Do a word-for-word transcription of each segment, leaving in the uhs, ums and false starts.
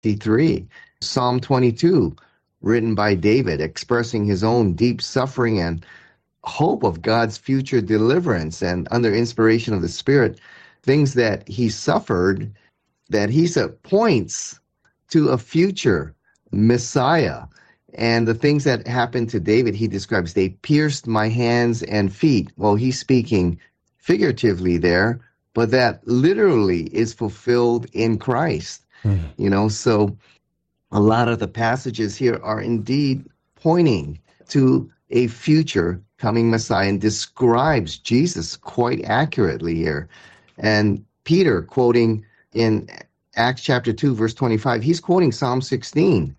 fifty-three, Psalm twenty-two, written by David, expressing his own deep suffering and hope of God's future deliverance, and under inspiration of the Spirit, things that he suffered, that he said points to a future Messiah. And the things that happened to David, he describes, they pierced my hands and feet. Well, he's speaking figuratively there, but that literally is fulfilled in Christ. Mm. You know, so a lot of the passages here are indeed pointing to a future coming Messiah, and describes Jesus quite accurately here. And Peter, quoting in Acts chapter two, verse twenty-five, he's quoting Psalm sixteen,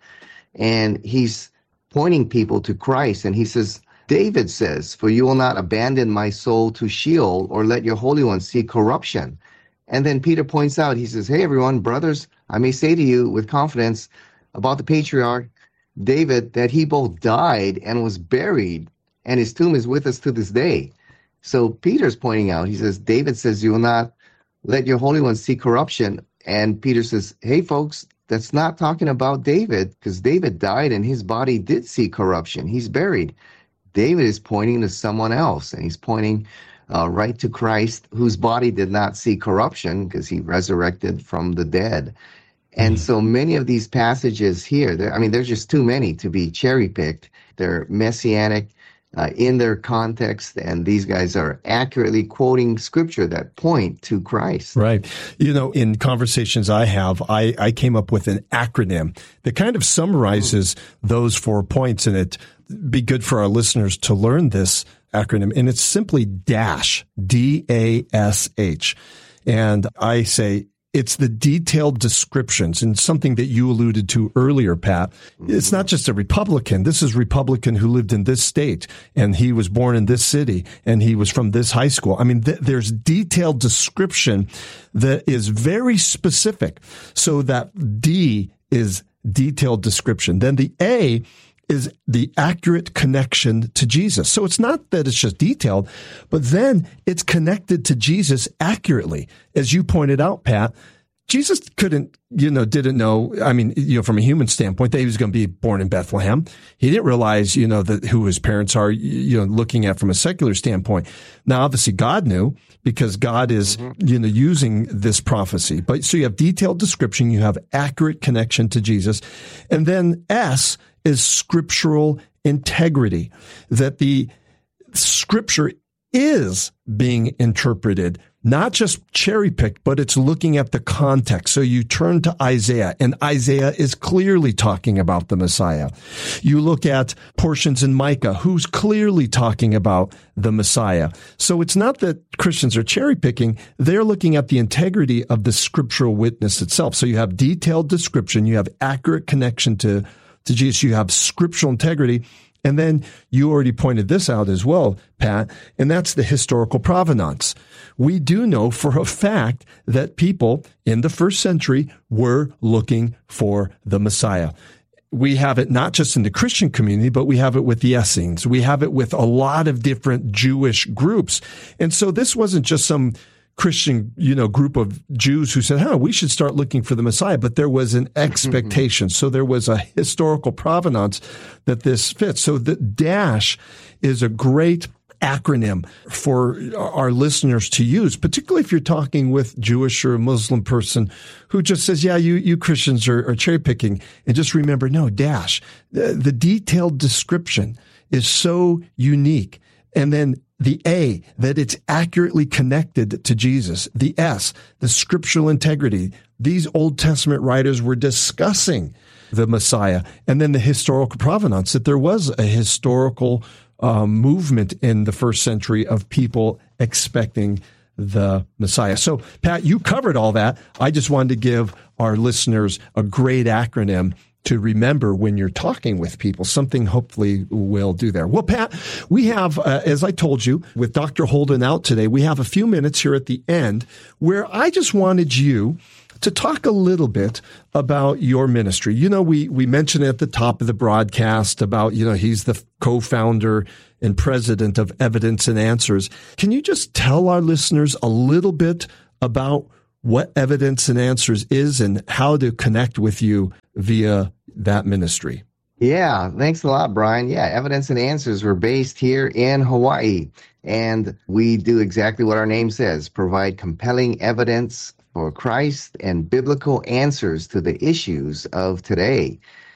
and he's pointing people to Christ. And he says, David says, "For you will not abandon my soul to Sheol, or let your Holy One see corruption." And then Peter points out, he says, "Hey, everyone, brothers, I may say to you with confidence about the patriarch David that he both died and was buried, and his tomb is with us to this day." So Peter's pointing out, he says, David says, "You will not let your Holy One see corruption." And Peter says, hey, folks, that's not talking about David, because David died and his body did see corruption. He's buried. David is pointing to someone else, and he's pointing uh, right to Christ, whose body did not see corruption because he resurrected from the dead. And so many of these passages here, I mean, there's just too many to be cherry-picked. They're messianic uh, in their context, and these guys are accurately quoting scripture that point to Christ. Right. You know, in conversations I have, I, I came up with an acronym that kind of summarizes those four points, and it'd be good for our listeners to learn this acronym, and it's simply DASH, D A S H. And I say, it's the detailed descriptions, and something that you alluded to earlier, Pat. It's not just a Republican. This is a Republican who lived in this state, and he was born in this city, and he was from this high school. I mean, th- there's detailed description that is very specific. So that D is detailed description. Then the A is the accurate connection to Jesus. So it's not that it's just detailed, but then it's connected to Jesus accurately. As you pointed out, Pat, Jesus couldn't, you know, didn't know, I mean, you know, from a human standpoint, that he was going to be born in Bethlehem. He didn't realize, you know, that who his parents are, you know, looking at from a secular standpoint. Now, obviously, God knew, because God is, mm-hmm. you know, using this prophecy. But so you have detailed description, you have accurate connection to Jesus. And then S is scriptural integrity, that the scripture is being interpreted, not just cherry-picked, but it's looking at the context. So you turn to Isaiah, and Isaiah is clearly talking about the Messiah. You look at portions in Micah, who's clearly talking about the Messiah. So it's not that Christians are cherry-picking, they're looking at the integrity of the scriptural witness itself. So you have detailed description, you have accurate connection to to Jesus, you have scriptural integrity, and then you already pointed this out as well, Pat, and that's the historical provenance. We do know for a fact that people in the first century were looking for the Messiah. We have it not just in the Christian community, but we have it with the Essenes. We have it with a lot of different Jewish groups. And so this wasn't just some Christian, you know, group of Jews who said, huh, we should start looking for the Messiah. But there was an expectation. So there was a historical provenance that this fits. So the DASH is a great acronym for our listeners to use, particularly if you're talking with Jewish or a Muslim person who just says, yeah, you, you Christians are, are cherry picking. And just remember, no, DASH. The, the detailed description is so unique. And then the A, that it's accurately connected to Jesus. The S, the scriptural integrity. These Old Testament writers were discussing the Messiah. And then the historical provenance, that there was a historical um, movement in the first century of people expecting the Messiah. So, Pat, you covered all that. I just wanted to give our listeners a great acronym to remember when you're talking with people, something hopefully we'll do there. Well, Pat, we have, uh, as I told you, with Doctor Holden out today, we have a few minutes here at the end where I just wanted you to talk a little bit about your ministry. You know, we, we mentioned at the top of the broadcast about, you know, he's the co-founder and president of Evidence and Answers. Can you just tell our listeners a little bit about what Evidence and Answers is and how to connect with you via that ministry. Yeah, thanks a lot, Brian. Yeah, Evidence and Answers, we're based here in Hawaii, and we do exactly what our name says, provide compelling evidence for Christ and biblical answers to the issues of today.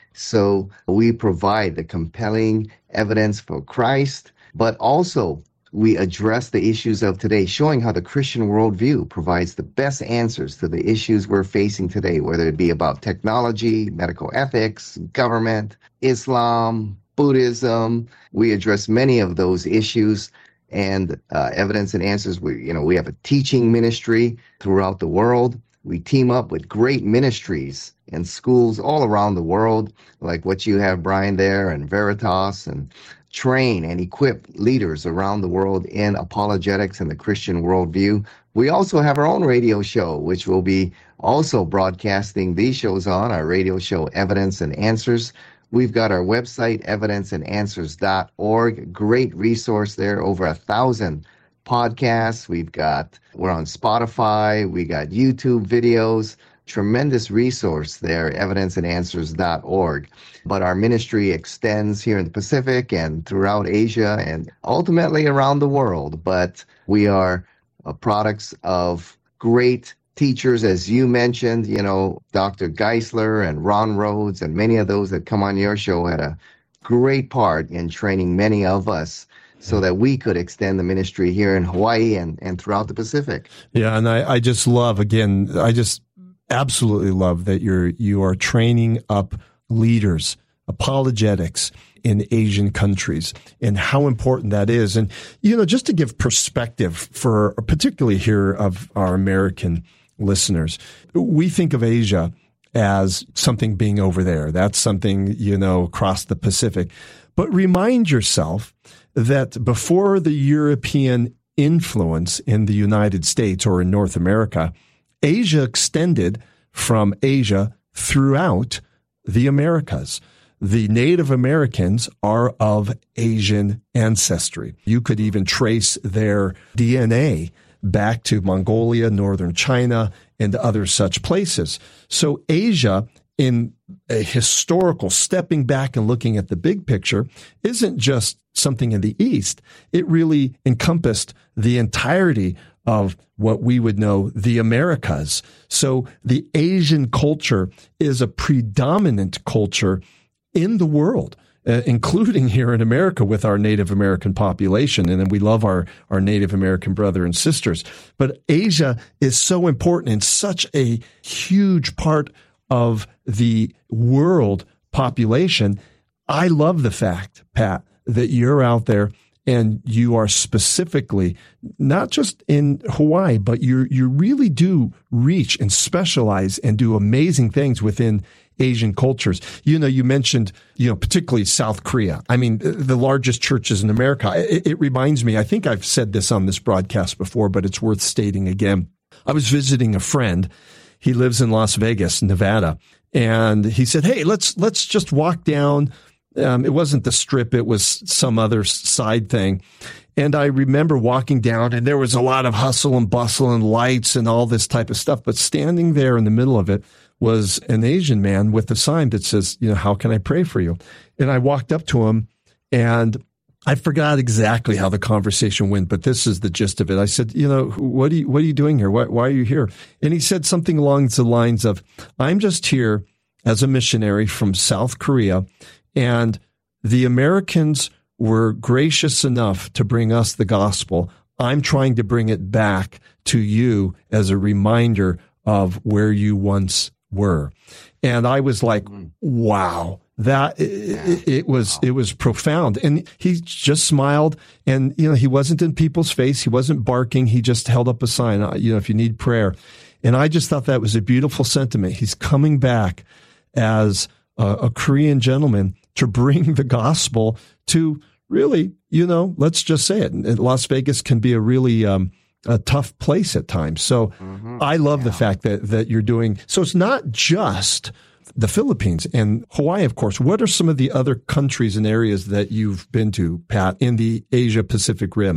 So we provide the compelling evidence for Christ, but also we address the issues of today, showing how the Christian worldview provides the best answers to the issues we're facing today, whether it be about technology, medical ethics, government, Islam, Buddhism. We address many of those issues. And uh, Evidence and Answers, we, you know, we have a teaching ministry throughout the world. We team up with great ministries and schools all around the world, like what you have, Brian, there, and Veritas, and train and equip leaders around the world in apologetics and the Christian worldview. We also have our own radio show, which will be also broadcasting these shows on, our radio show, Evidence and Answers. We've got our website, evidence and answers dot org. Great resource there, over a thousand podcasts. We've got, we're on Spotify. We got YouTube videos. Tremendous resource there, evidence and answers dot org. But our ministry extends here in the Pacific and throughout Asia and ultimately around the world. But we are uh, products of great teachers, as you mentioned, you know, Doctor Geisler and Ron Rhodes and many of those that come on your show had a great part in training many of us so that we could extend the ministry here in Hawaii and, and throughout the Pacific. Yeah, and I, I just love, again, I just absolutely love that you're you are training up leaders, apologetics in Asian countries, and how important that is. And, you know, just to give perspective for particularly here of our American listeners, we think of Asia as something being over there. That's something, you know, across the Pacific. But remind yourself that before the European influence in the United States or in North America, Asia extended from Asia throughout the Americas. The Native Americans are of Asian ancestry. You could even trace their D N A back to Mongolia, northern China, and other such places. So Asia, in a historical stepping back and looking at the big picture, isn't just something in the East. It really encompassed the entirety of what we would know the Americas. So the Asian culture is a predominant culture in the world, uh, including here in America with our Native American population. And then we love our, our Native American brother and sisters. But Asia is so important and such a huge part of the world population. I love the fact, Pat, that you're out there and you are specifically not just in Hawaii, but you you really do reach and specialize and do amazing things within Asian cultures. You know, you mentioned, you know, particularly South Korea. I mean, the largest churches in America. It, it reminds me, I think I've said this on this broadcast before, but it's worth stating again. I was visiting a friend. He lives in Las Vegas, Nevada. And he said, hey, let's let's just walk down. Um, it wasn't the Strip. It was some other side thing. And I remember walking down, and there was a lot of hustle and bustle and lights and all this type of stuff. But standing there in the middle of it was an Asian man with a sign that says, you know, how can I pray for you? And I walked up to him, and I forgot exactly how the conversation went, but this is the gist of it. I said, you know, what are you, what are you doing here? Why, why are you here? And he said something along the lines of, I'm just here as a missionary from South Korea, and the Americans were gracious enough to bring us the gospel. I'm trying to bring it back to you as a reminder of where you once were. And I was like, wow, that it, it was, it was profound. And he just smiled, and, you know, he wasn't in people's face. He wasn't barking. He just held up a sign, you know, if you need prayer. And I just thought that was a beautiful sentiment. He's coming back as a, a Korean gentleman to bring the gospel to really, you know, let's just say it. Las Vegas can be a really, um, a tough place at times. So mm-hmm. I love yeah. the fact that, that you're doing, so it's not just the Philippines and Hawaii, of course. What are some of the other countries and areas that you've been to, Pat, in the Asia Pacific Rim?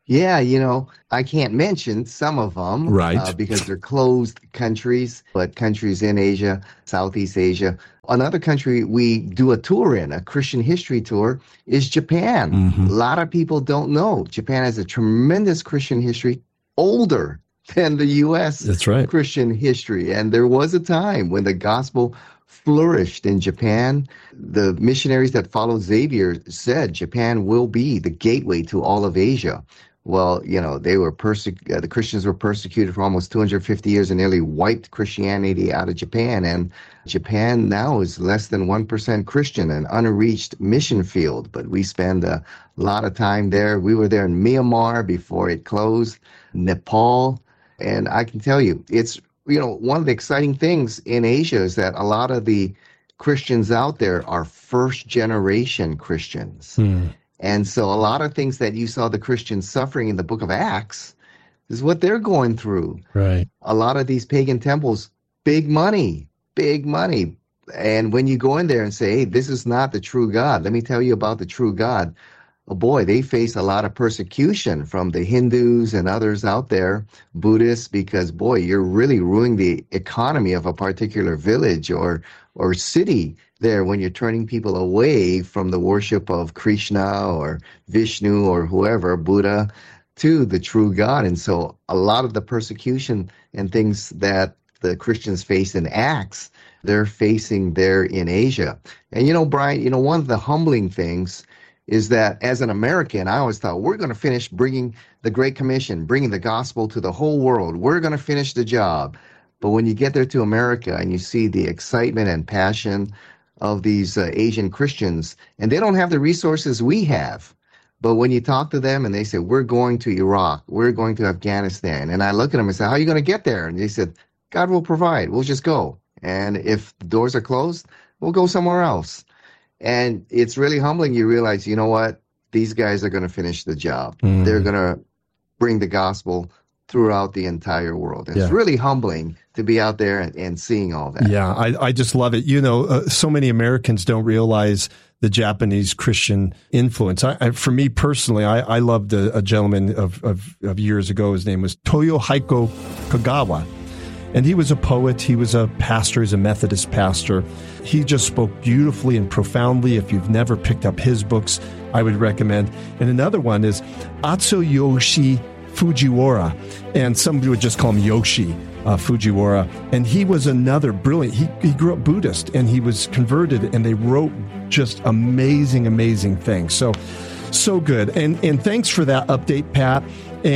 Yeah, you know, I can't mention some of them, Right. uh, because they're closed countries, but countries in Asia, Southeast Asia. Another country we do a tour in, a Christian history tour, is Japan. Mhm. A lot of people don't know Japan has a tremendous Christian history, older than the U S That's right. Christian history. And there was a time when the gospel flourished in Japan. The missionaries that followed Xavier said Japan will be the gateway to all of Asia. Well, you know, they were perse- uh, the Christians were persecuted for almost two hundred fifty years and nearly wiped Christianity out of Japan. And Japan now is less than one percent Christian, an unreached mission field. But we spend a lot of time there. We were there in Myanmar before it closed, Nepal. And I can tell you, it's, you know, one of the exciting things in Asia is that a lot of the Christians out there are first generation Christians. Hmm. And so a lot of things that you saw the Christians suffering in the book of Acts is what they're going through. Right. A lot of these pagan temples, big money, big money. And when you go in there and say, hey, this is not the true God, let me tell you about the true God. Oh boy, they face a lot of persecution from the Hindus and others out there, Buddhists, because boy, you're really ruining the economy of a particular village or or city there when you're turning people away from the worship of Krishna or Vishnu or whoever, Buddha, to the true God. And so a lot of the persecution and things that the Christians face in Acts, they're facing there in Asia. And you know, Brian, you know, one of the humbling things is that as an American, I always thought we're going to finish bringing the Great Commission, bringing the gospel to the whole world. We're going to finish the job. But when you get there to America and you see the excitement and passion of these uh, Asian Christians, and they don't have the resources we have. But when you talk to them and they say, we're going to Iraq, we're going to Afghanistan. And I look at them and say, how are you going to get there? And they said, God will provide. We'll just go. And if the doors are closed, we'll go somewhere else. And it's really humbling. You realize, you know what? These guys are going to finish the job. Mm. They're going to bring the gospel throughout the entire world. And yeah. It's really humbling to be out there and, and seeing all that. Yeah, I, I just love it. You know, uh, so many Americans don't realize the Japanese Christian influence. I, I, for me personally, I, I loved a, a gentleman of, of, of years ago. His name was Toyohiko Kagawa. And he was a poet. He was a pastor. He's a Methodist pastor. He just spoke beautifully and profoundly. If you've never picked up his books, I would recommend. And another one is Atsuyoshi Fujiwara. And somebody would just call him Yoshi uh, Fujiwara. And he was another brilliant. He, he grew up Buddhist and he was converted, and they wrote just amazing, amazing things. So, so good. And, and thanks for that update, Pat.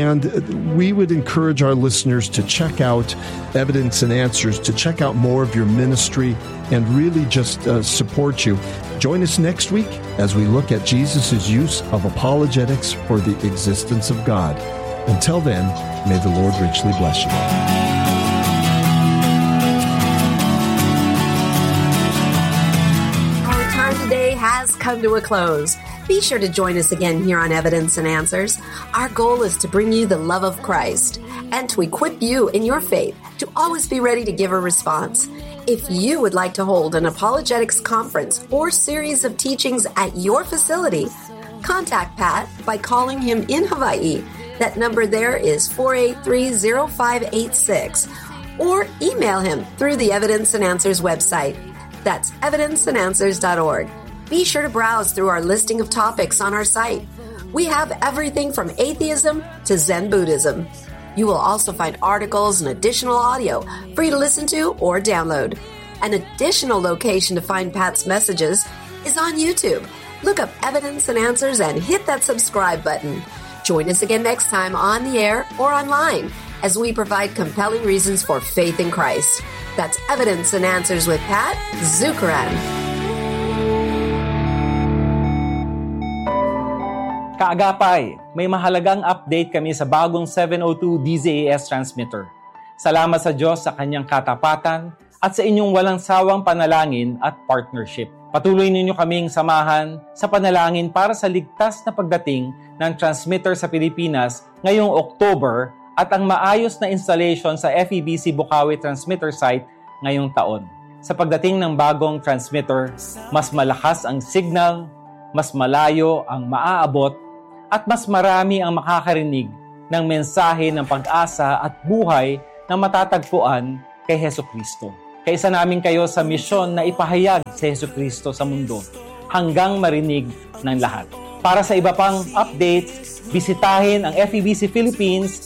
And we would encourage our listeners to check out Evidence and Answers, to check out more of your ministry, and really just uh, support you. Join us next week as we look at Jesus' use of apologetics for the existence of God. Until then, may the Lord richly bless you. Our time today has come to a close. Be sure to join us again here on Evidence and Answers. Our goal is to bring you the love of Christ and to equip you in your faith to always be ready to give a response. If you would like to hold an apologetics conference or series of teachings at your facility, contact Pat by calling him in Hawaii. That number there is four eight three, zero five eight six, or email him through the Evidence and Answers website. That's evidence and answers dot org. Be sure to browse through our listing of topics on our site. We have everything from atheism to Zen Buddhism. You will also find articles and additional audio for you to listen to or download. An additional location to find Pat's messages is on YouTube. Look up Evidence and Answers and hit that subscribe button. Join us again next time on the air or online as we provide compelling reasons for faith in Christ. That's Evidence and Answers with Pat Zukeran. Kaagapay, may mahalagang update kami sa bagong seven oh two D Z A S transmitter. Salamat sa Diyos sa kanyang katapatan at sa inyong walang sawang panalangin at partnership. Patuloy ninyo kaming samahan sa panalangin para sa ligtas na pagdating ng transmitter sa Pilipinas ngayong October at ang maayos na installation sa F E B C Bukawi transmitter site ngayong taon. Sa pagdating ng bagong transmitter, mas malakas ang signal, mas malayo ang maaabot, at mas marami ang makakarinig ng mensahe ng pag-asa at buhay na matatagpuan kay Hesukristo. Kaisa namin kayo sa misyon na ipahayag si Hesukristo sa mundo hanggang marinig ng lahat. Para sa iba pang updates, bisitahin ang F E B C Philippines